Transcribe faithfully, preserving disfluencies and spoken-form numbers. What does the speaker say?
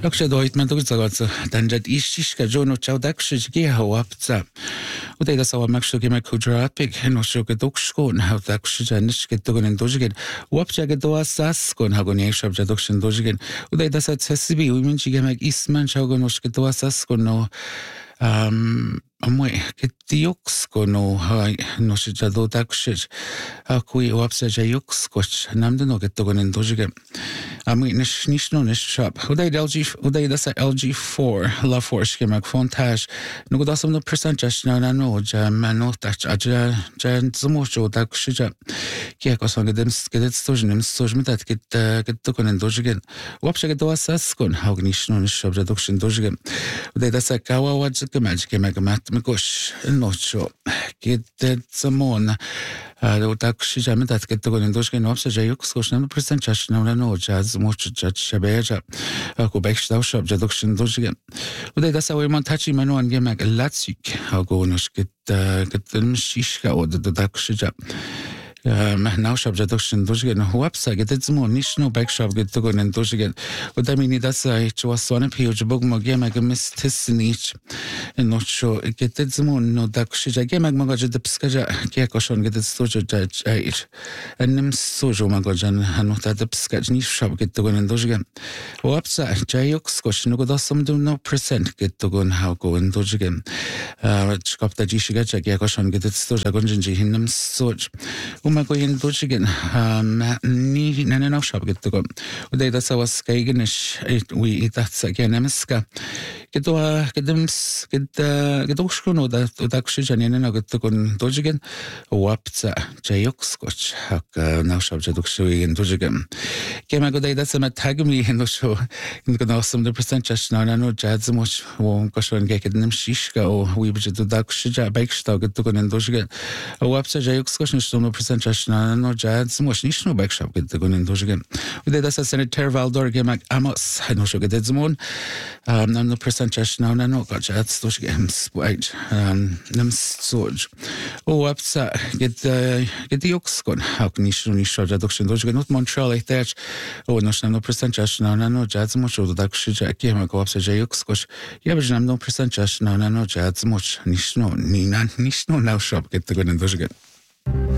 역시 도이트만 도그자가서 단자 이시시가 조노 차우닥시기 하와프자 우대가 사와 막쇼기 마쿠드라픽 해노쇼게 독시곤 하우닥시자니시게 뜨고는 도지겐 와프자게 도와사스곤 하고니 샵자 독신 도지겐 우대가 사 세스비 우민지게 막 이스만 샤고노 노시게 도와사스곤 노 Um, amwe kitiux kono hai no sijado dakshij akui wapsa jayux koch namde no getto gonen dojige amwe nish nish no nish shop uday L G uday dasa L G four la force ke mag fontage no godasam no percentage na na no ja mano tach aja jan zmo jo dakshija ke ko songe dem skedet stojnem stojmetat ket getto gonen dojige wapsa ge doasas kon haugnish no nish shop reduction dojige uday dasa kawa waj ke mag ke mag mat مكوش النوتشو كيد تسمون لو تاكشي جامد تكتب قولين دوش كي نوبس جاي يكس كوش نمو برسنت شاش نولا نو جاز موش جاز شبيجا كو بيكش داوش اب جادوكش ندوش كي وده دا سوي من تاچي منو انجي ماك اللاتسيك هاو نوش كت كت المشيش كاو دو تاكشي جا مهناو شاب جادوكشن دوشگن هوابسا گده زمون نیشنو بک شاب گده گونن دوشگن و دامینی دستا هیچ واسوانه پیوج بگ مگه مگه مستس نیچ نوچو گده زمون نو داکشی جاگه مگ مگه جد بسکجا که کاشون گده سوجو جاج ایش انم سوجو مگه جن هنو تا دبسکج نیش شاب گده گونن دوشگن هوابسا جایوکس کوش نو گداسم دو نو پرسنت گده گون هاو گون دوشگن چکاب تا جیشگا جاگه کاشون گده سوجا گونجن جی هنم سوج magoyin dojigen ni nana na shab getto uday da sawas kaygenish we itatsa genemiska gedo gedems ged gedoshkuno da da kshijani na getto kon dojigen waptsa jayokskoch hak na shab jadokshwigen dojigen kema goday da sama tagmi no sho gno some the percentage na na no jadzmoch won koshon gekednem shishka o we bjed da kshija baikshta getto kon dojigen waptsa jayokskoch no percent Chashna no jazz mosh nishno backshop get the gun in dojigen. Uday dasa Senator Valdor gemak amos no shoget zmon um nam no percent chashna na no got jazz dojigen spite um nam soj o apsa get get the oxgon how can nishno nishno jadokshn dojigen not Montreal like that o no no percent chashna na no jazz mosh do dakshija gemak apsa jayoxkosh yabjnam no percent chashna na no jazz mosh nishno ni na nishno now shop get the gun in dojigen